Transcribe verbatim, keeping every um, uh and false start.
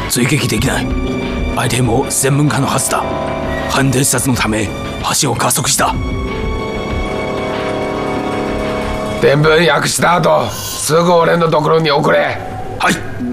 追撃できない。相手も専門家のはずだ。反転視察のため橋を加速した。 伝聞訳した後すぐ俺のところに送れ。 はい。